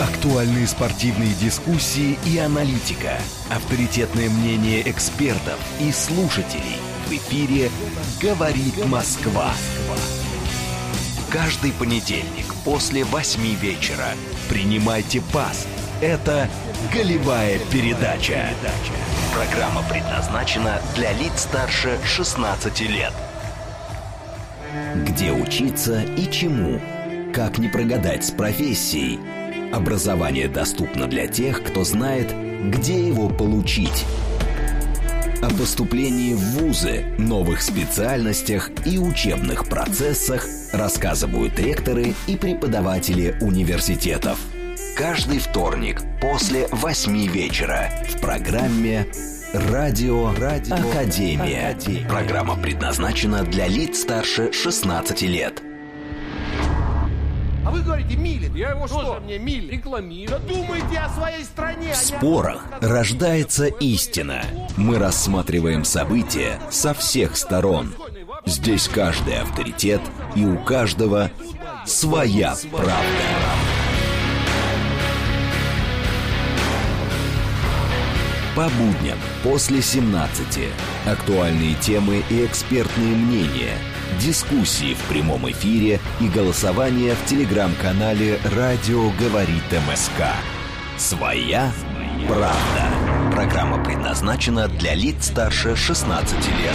Актуальные спортивные дискуссии и аналитика. Авторитетное мнение экспертов и слушателей. В эфире «Говорит Москва». Каждый понедельник после 8 вечера. Принимайте пас. Это «Голевая передача». Программа предназначена для лиц старше 16 лет. Где учиться и чему? Как не прогадать с профессией? Образование доступно для тех, кто знает, где его получить. О поступлении в вузы, новых специальностях и учебных процессах рассказывают ректоры и преподаватели университетов. Каждый вторник после 8 вечера в программе «Радио Академия». Программа предназначена для лиц старше 16 лет. А вы говорите, Милин. Я его Тоже что? мне Милин. Рекламирую. Да думайте о своей стране. В спорах рождается истина. Мы рассматриваем события со всех сторон. Здесь каждый авторитет, и у каждого своя правда. По будням после 17. Актуальные темы и экспертные мнения. Дискуссии в прямом эфире и голосование в телеграм-канале «Радио говорит МСК». Своя правда. Программа предназначена для лиц старше 16 лет.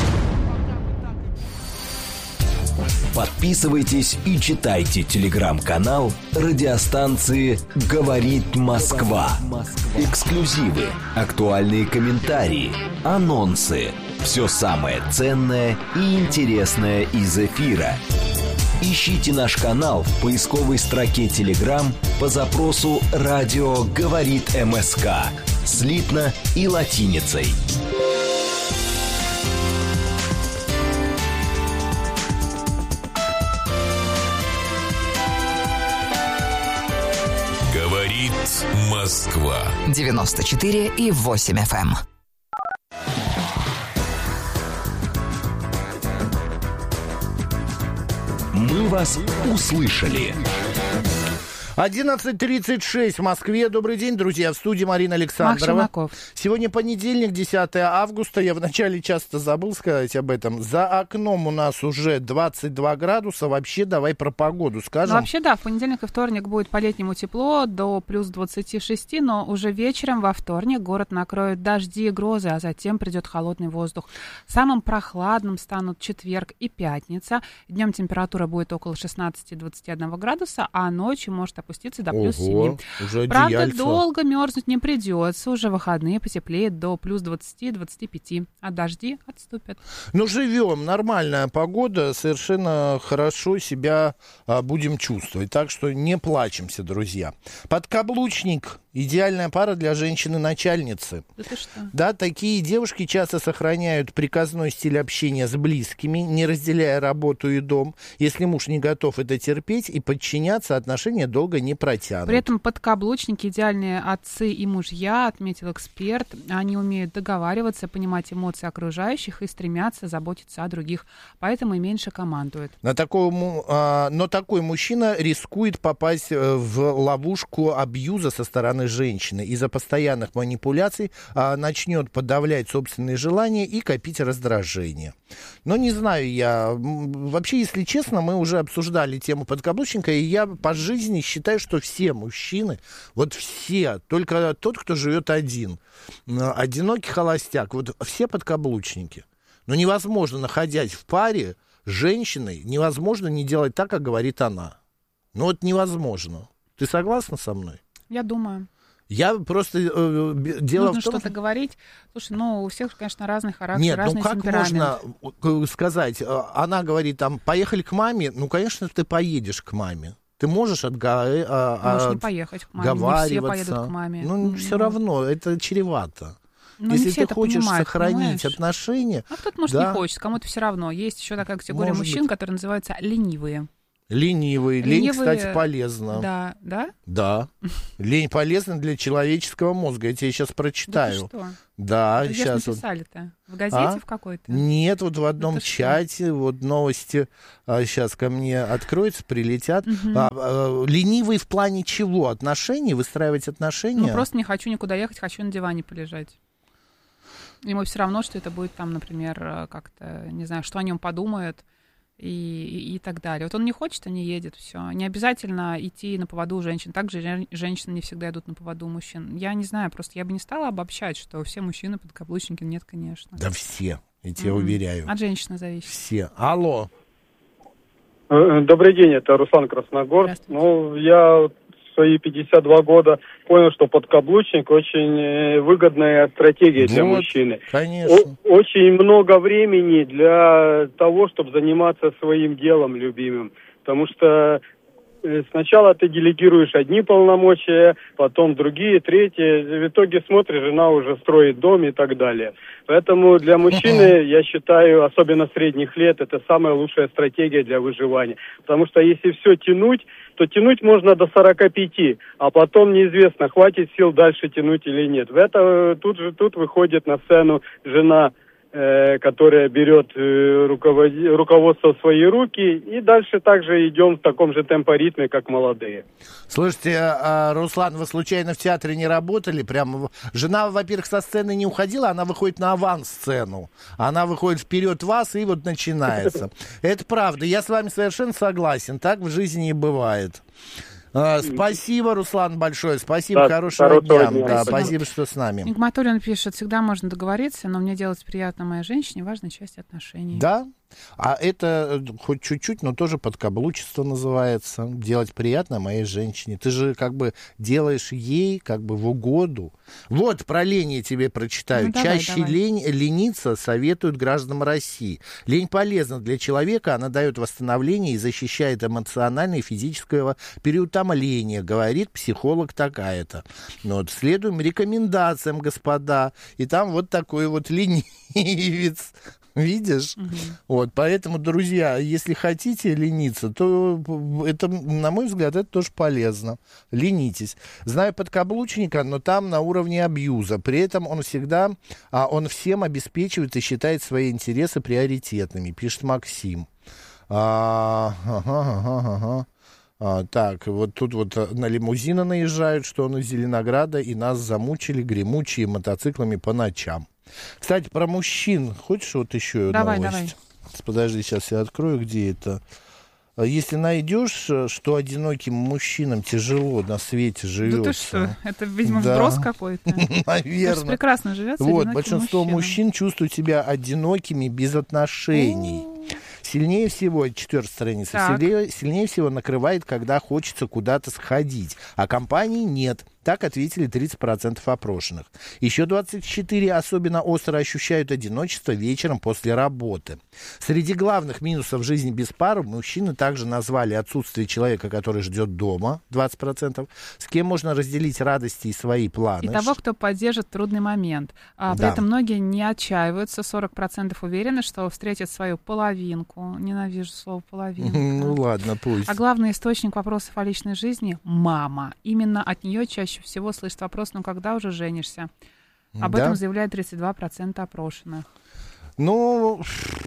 Подписывайтесь и читайте телеграм-канал радиостанции «Говорит Москва». Эксклюзивы, актуальные комментарии, анонсы. Все самое ценное и интересное из эфира. Ищите наш канал в поисковой строке Telegram по запросу «Радио говорит МСК» слитно и латиницей. Говорит Москва. 94,8 FM. Мы вас услышали. 11:36 в Москве. Добрый день, друзья. В студии Марина Александрова. Сегодня понедельник, 10 августа. Я вначале часто забыл сказать об этом. За окном у нас уже 22 градуса. Вообще, давай про погоду скажем. Ну, вообще, да, в понедельник и вторник будет по-летнему тепло, до плюс 26, но уже вечером во вторник город накроют дожди и грозы, а затем придет холодный воздух. Самым прохладным станут четверг и пятница. Днем температура будет около 16-21 градуса, а ночью может опуститься до плюс 7. Уже правда, одеяльца. долго мерзнуть не придется. Уже выходные потеплеет до плюс 20-25, а дожди отступят. Ну, живем. Нормальная погода. Совершенно хорошо себя будем чувствовать. Так что не плачемся, друзья. Подкаблучник. Идеальная пара для женщины-начальницы. Да ты что? Да, такие девушки часто сохраняют приказной стиль общения с близкими, не разделяя работу и дом. Если муж не готов это терпеть и подчиняться, отношения долго не протянут. При этом подкаблучники идеальные отцы и мужья, отметил эксперт. Они умеют договариваться, понимать эмоции окружающих и стремятся заботиться о других. Поэтому и меньше командуют. Но такой мужчина рискует попасть в ловушку абьюза со стороны женщины. Из-за постоянных манипуляций начнет подавлять собственные желания и копить раздражение. Но не знаю я. Вообще, если честно, мы уже обсуждали тему подкаблучника, и я по жизни считаю, что все мужчины, вот все, только тот, кто живет один, одинокий холостяк, вот все подкаблучники. Но невозможно, находясь в паре с женщиной, невозможно не делать так, как говорит она. Ну вот невозможно. Ты согласна со мной? Я думаю. Я просто... дело Нужно в том, что-то говорить. Слушай, ну, у всех, конечно, разный характер, Нет, разный ну как темперамент. можно сказать? Она говорит, там, поехали к маме. Ну, конечно, ты поедешь к маме. Ты можешь Можешь не поехать к маме, не все поедут к маме. Ну, все равно, это чревато. Ну, не Если все ты это хочешь понимают, сохранить понимаешь? отношения... А кто-то, может, да, не хочет, кому-то все равно. Есть еще такая категория может мужчин, быть. которые называются ленивые. Ленивые. Лень, кстати, полезна. Да, да? Да. Лень полезна для человеческого мозга. Я тебе сейчас прочитаю. Да ты что? Да, Где сейчас ж написали-то? В газете в какой-то? Нет, вот в одном Это что? чате, вот новости сейчас ко мне откроются, прилетят. Ленивый в плане чего? Отношений? Выстраивать отношения? Ну, просто не хочу никуда ехать, хочу на диване полежать. Ему все равно, что это будет там, например, как-то, не знаю, что о нем подумают и так далее. Вот он не хочет, а не едет, все. Не обязательно идти на поводу у женщин. Также женщины не всегда идут на поводу у мужчин. Я не знаю, просто я бы не стала обобщать, что все мужчины подкаблучники. Нет, конечно. Да все, я тебя уверяю. От женщины зависит. Все. Алло. Добрый день, это Руслан Красногорск. Ну, я в свои 52 года понял, что подкаблучник очень выгодная стратегия для мужчины. Конечно. Очень много времени для того, чтобы заниматься своим делом любимым. Потому что сначала ты делегируешь одни полномочия, потом другие, третьи. В итоге смотришь, жена уже строит дом и так далее. Поэтому для мужчины, я считаю, особенно средних лет, это самая лучшая стратегия для выживания. Потому что если все тянуть, то тянуть можно до 45, а потом неизвестно, хватит сил дальше тянуть или нет. Тут выходит на сцену жена, которая берет руководство в свои руки, и дальше также идем в таком же темпоритме, как молодые. Слушайте, Руслан, вы случайно в театре не работали? Прям жена, во-первых, со сцены не уходила, она выходит на авансцену. Она выходит вперед вас, и вот начинается. Это правда, я с вами совершенно согласен. Так в жизни и бывает. Спасибо, Руслан, большое. Спасибо, хорошего дня. Да, спасибо, что с нами. Нигматуллин пишет, всегда можно договориться, но мне делать приятно моей женщине важная часть отношений. Да, а это хоть чуть-чуть, но тоже подкаблучество называется. Делать приятно моей женщине. Ты же как бы делаешь ей как бы в угоду. Вот про лень я тебе прочитаю. Ну, давай, Чаще лениться советуют гражданам России. Лень полезна для человека, она дает восстановление и защищает эмоциональное и физическое переутомление, говорит психолог такая-то. Вот, следуем рекомендациям, господа. И там вот такой вот ленивец. Видишь? Вот, поэтому, друзья, если хотите лениться, то это, на мой взгляд, это тоже полезно. Ленитесь. Знаю подкаблучника, но там на уровне абьюза. При этом он всегда, он всем обеспечивает и считает свои интересы приоритетными, пишет Максим. Так, вот тут вот на лимузины наезжают, что он из Зеленограда, и нас замучили гремучие мотоциклами по ночам. Кстати, про мужчин. Хочешь вот еще давай, новость? Давай. Подожди, сейчас я открою, где это. Если найдешь, что одиноким мужчинам тяжело на свете живется. Да ты что? Это, видимо, вброс какой-то. Наверное. Прекрасно живется. Вот, большинство мужчин чувствуют себя одинокими, без отношений. Сильнее всего, 4-я страница, сильнее всего накрывает, когда хочется куда-то сходить, а компании нет. Так ответили 30% опрошенных. Еще 24% особенно остро ощущают одиночество вечером после работы. Среди главных минусов жизни без пары мужчины также назвали отсутствие человека, который ждет дома, 20%, с кем можно разделить радости и свои планы. И того, кто поддержит трудный момент. При этом многие не отчаиваются, 40% уверены, что встретят свою половинку. Ненавижу слово половинка. Ну ладно, пусть. А главный источник вопросов о личной жизни — мама. Именно от нее чаще всего слышит вопрос: ну когда уже женишься? Об этом заявляют 32% опрошенных. Ну,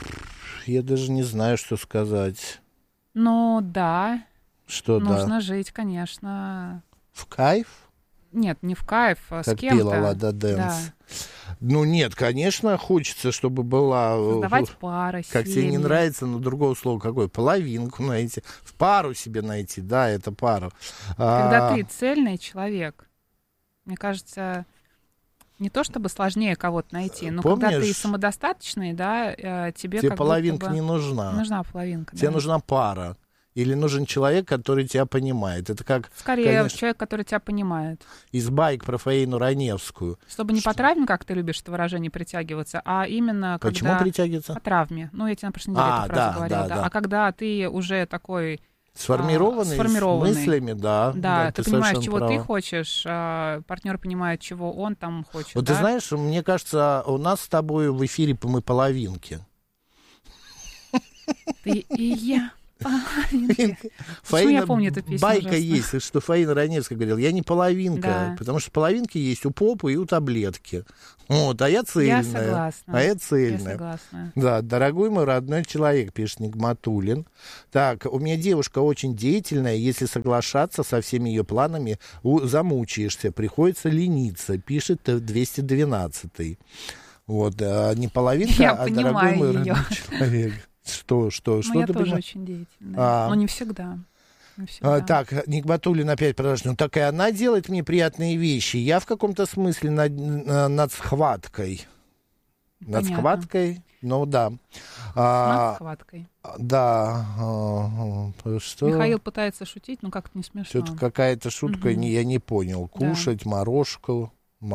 я даже не знаю, что сказать. Ну да. Что да? Нужно жить, конечно. В кайф? Нет, не в кайф, а как с кем-то. пела Лада Дэнс. Да. Ну нет, конечно, хочется, чтобы была... Создавать пары, как семьи. тебе не нравится, но другого слова какое? Половинку найти. В пару себе найти, да, это пару. Когда ты цельный человек, мне кажется, не то чтобы сложнее кого-то найти, но помнишь, когда ты самодостаточный, да, тебе как половинка будто бы не нужна. Нужна половинка. Тебе да. нужна пара. Или нужен человек, который тебя понимает. Это как, скорее, конечно, человек, который тебя понимает. Из байк про Фаину Раневскую. Чтобы не по травме, как ты любишь это выражение, притягиваться, а именно Почему когда... притягиваться? По травме. Ну, я тебе на прошлой неделе эту фразу говорила. Да. А когда ты уже такой... Сформированный, с мыслями, да. Да, ты понимаешь, чего права. ты хочешь, партнер понимает, чего он там хочет. Вот да? ты знаешь, мне кажется, у нас с тобой в эфире мы половинки. Ты и я. Половинки. Почему я помню эту песню Байка ужасно? есть, что Фаина Раневская говорила, я не половинка, Да. потому что половинки есть у попы и у таблетки. Вот, а я цельная. Я согласна. А я Я цельная. согласна. Да, дорогой мой родной человек, пишет Нигматуллин. Так, у меня девушка очень деятельная, если соглашаться со всеми ее планами, замучаешься, приходится лениться, пишет 212-й. Вот, не половинка, Я а понимаю дорогой мой её. родной человек. Что Ну, я ты тоже понимаешь? очень деятельная. Но не всегда. Не всегда. Так, Нигматуллин опять продолжил. Ну, так и она делает мне приятные вещи. Я в каком-то смысле над схваткой. Над Понятно. схваткой, ну да. Над схваткой. Да. Что? Михаил пытается шутить, но как-то не смешно. Что-то какая-то шутка, я не понял. Да. Кушать морожку.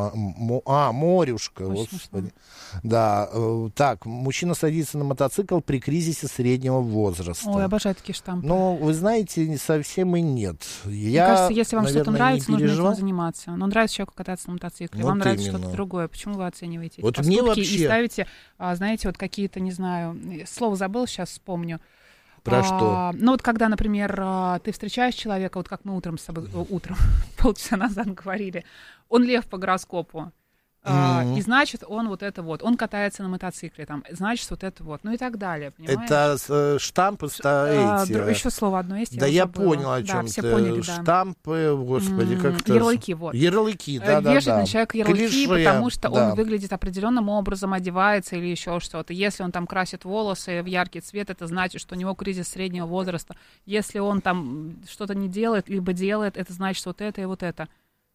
Морюшка, Очень господи. Да, так, мужчина садится на мотоцикл при кризисе среднего возраста. Ой, обожаю такие штампы. Ну, вы знаете, не совсем и нет. Мне кажется, если вам что-то нравится, нужно переживал. этим заниматься. Но нравится человеку кататься на мотоцикле, Вот вам нравится именно. что-то другое. Почему вы оцениваете эти Вот поступки мне вообще- и ставите, знаете, вот какие-то, не знаю, слово забыл, сейчас вспомню. Про что? Ну, вот когда, например, ты встречаешь человека, вот как мы утром с тобой, полчаса назад говорили, он лев по гороскопу, и значит, он вот это вот, он катается на мотоцикле, там, значит, вот это вот, ну и так далее, понимаешь? Это штампы эти. Еще слово одно есть, Да, его я забыла. понял, о чем да, все ты. поняли, да. Штампы, господи, как-то... Ярлыки, вот. Ярлыки, да. Вешает на человека ярлыки, Клише, потому что да. он выглядит определенным образом, одевается или еще что-то. Если он там красит волосы в яркий цвет, это значит, что у него кризис среднего возраста. Если он там что-то не делает, либо делает, это значит вот это и вот это.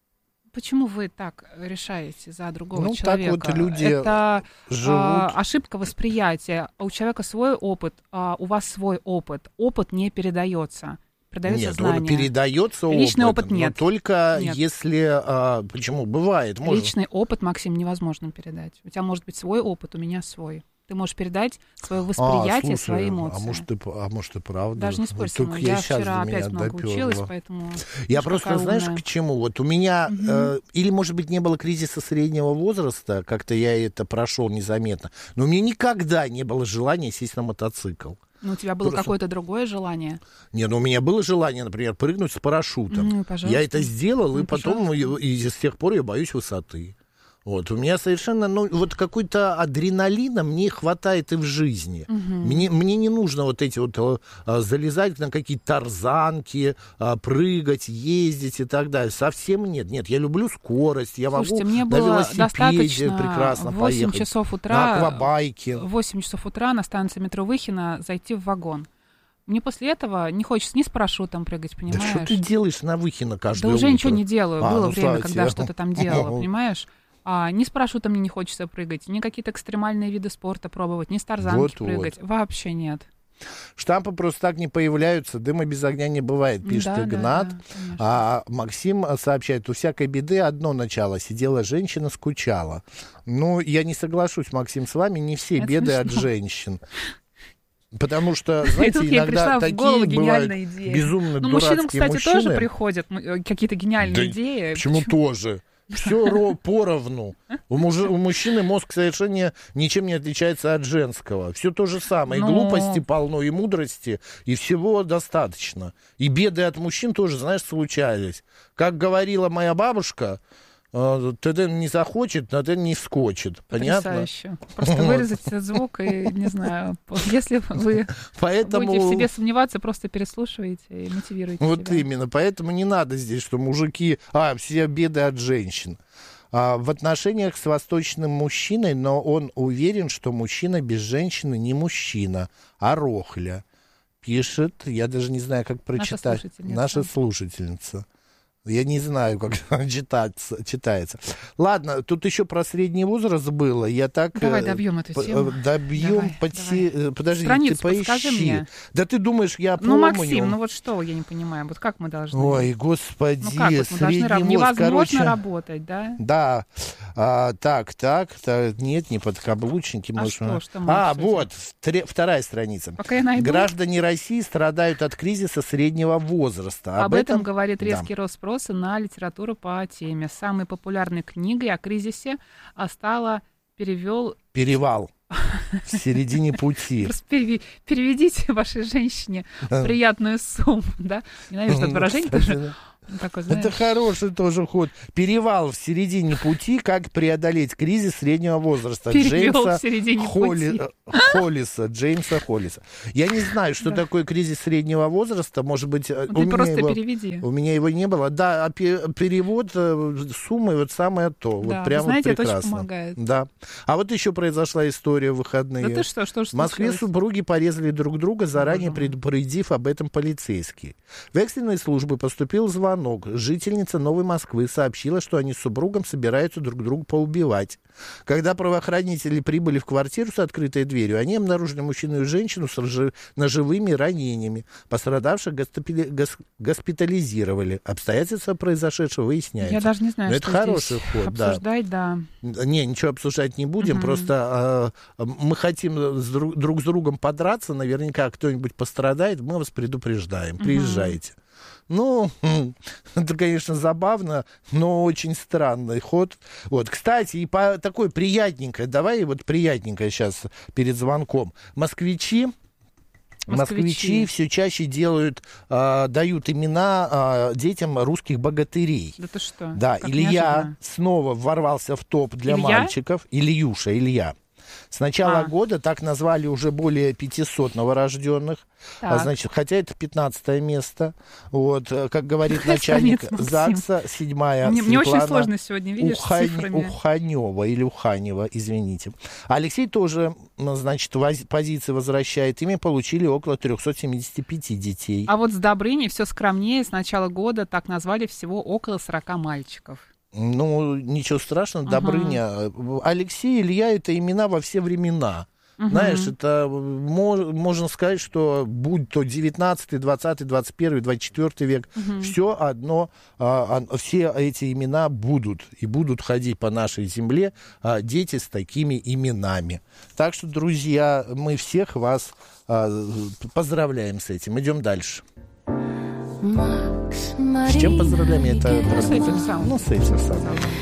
Почему вы так решаете за другого Ну, человека? так вот люди это живут. ошибка восприятия. У человека свой опыт, у вас свой опыт. Опыт не передается. Передается Нет, знание. он передается Личный опыт но нет. только Нет. если... почему? Бывает. Можно. Личный опыт, Максим, невозможно передать. У тебя может быть свой опыт, у меня свой. Ты можешь передать свое восприятие, слушай, свои эмоции. А может и правда. Даже не спорь Вот со только мной. Я щас вчера до меня опять много допёрло. училась, поэтому... Я видишь, просто, какая знаешь, умная. к чему? Вот у меня, или, может быть, не было кризиса среднего возраста, как-то я это прошел незаметно, но у меня никогда не было желания сесть на мотоцикл. Ну, у тебя было Просто- какое-то другое желание? Не, ну у меня было желание, например, прыгнуть с парашютом. Ну, пожалуйста. Я это сделал, и Ну, потом, пожалуйста. и с тех пор я боюсь высоты. Вот, у меня совершенно, ну, вот какой-то адреналина мне хватает и в жизни. Мне не нужно вот эти вот залезать на какие-то тарзанки, прыгать, ездить и так далее. Совсем нет. Нет, я люблю скорость, я Слушайте, могу мне на было велосипеде достаточно прекрасно 8 поехать. часов На утра, аквабайке. в 8 часов утра на станции метро Выхино зайти в вагон. Мне после этого не хочется ни с парашютом прыгать, Да понимаешь? что ты делаешь на Выхино каждое Да утро? уже ничего не делаю. Было ну, время, слава когда тебе. что-то там делала, понимаешь? Ни с парашютом мне не хочется прыгать, ни какие-то экстремальные виды спорта пробовать, ни с тарзанки Вот-вот. прыгать. Вообще нет. Штампы просто так не появляются, дыма без огня не бывает, пишет Да, да, Игнат. да, конечно. А Максим сообщает, у всякой беды одно начало. Сидела женщина, скучала. Ну, я не соглашусь, Максим, с вами. Не все Это беды от смешно. женщин. Потому что, И знаете, тут ей пришла иногда в голову такие бывают гениальная идея. безумно Ну, дурацкие мужчинам, кстати, мужчины. тоже приходят какие-то гениальные Да идеи. Почему тоже? Все поровну. У мужчины мозг совершенно ничем не отличается от женского. Все то же самое. И Ну. глупости полно, и мудрости, и всего достаточно. И беды от мужчин тоже, знаешь, случались. Как говорила моя бабушка, ТД не захочет, ТД не вскочит. Понятно? Потрясающе. Просто вырезать этот звук и, не знаю, если вы Поэтому... будете в себе сомневаться, просто переслушиваете и мотивируете Вот себя. именно. Поэтому не надо здесь, что мужики... все беды от женщин. В отношениях с восточным мужчиной, но он уверен, что мужчина без женщины не мужчина, а рохля. Пишет, я даже не знаю, как прочитать. Наша слушательница. Я не знаю, как читается. Ладно, тут еще про средний возраст было. Я так... Давай добьем эту тему. Добьем. Давай. Подожди, Страницу ты поищи. подскажи мне. Да ты думаешь, я Ну, помню. Максим, ну вот что, я не понимаю, вот как мы должны... Ой, господи, ну как вот мы должны средний возраст, невозможно работать, да? Да, так, нет, не подкаблучники. А можно... что мы вот, вторая страница. Пока я найду. Граждане России страдают от кризиса среднего возраста. Об этом говорит резкий рост спроса на литературу по теме. Самой популярной книгой о кризисе стала перевел... Перевал. В середине пути. Просто переведите вашей женщине приятную сумму, да? Ненавижу это выражение тоже. Такой, это хороший тоже ход. Перевал в середине пути. Как преодолеть кризис среднего возраста. Джеймса Холлиса. Я не знаю, что такое кризис среднего возраста. Может быть, переведи. У меня его не было. Да, а перевод суммы вот самое то. Да, вот прям знаете, вот прекрасно. это очень помогает. Да. А вот еще произошла история в выходные. Да ты что В Москве супруги порезали друг друга, заранее предупредив об этом полицейские. В экстренные службы поступил звонок. Жительница Новой Москвы сообщила, что они с супругом собираются друг друга поубивать. Когда правоохранители прибыли в квартиру с открытой дверью, они обнаружили мужчину и женщину с ножевыми ранениями. Пострадавших госпитализировали. Обстоятельства произошедшего выясняются. Я даже не знаю, это хороший ход. Обсуждать, да. Не, ничего обсуждать не будем. Просто мы хотим друг с другом подраться. Наверняка кто-нибудь пострадает. Мы вас предупреждаем. Приезжайте. Ну, это, конечно, забавно, но очень странный ход. Вот, кстати, и такое приятненькое, давай вот приятненькое сейчас перед звонком. Москвичи все чаще дают имена детям русских богатырей. Да ты что? Да, Илья снова ворвался в топ для мальчиков. Илья. С начала года так назвали уже более 500 новорожденных. Значит, хотя это 15 место. Вот, как говорит начальник ЗАГСа, 7-я Мне очень сложно сегодня, видишь, с цифрами. Уханева, извините. Алексей тоже, значит, позиции возвращает. Ими получили около 375 детей. А вот с Добрыней все скромнее. С начала года так назвали всего около 40 мальчиков. Ну, ничего страшного, Добрыня. Алексей, Илья — это имена во все времена. Знаешь, это можно сказать, что будь то 19, 20, 21, 24 век, все одно, все эти имена будут ходить по нашей земле дети с такими именами. Так что, друзья, мы всех вас поздравляем с этим. Идем дальше. С чем поздравляем? Это с этим самым. Ну, с этим самым.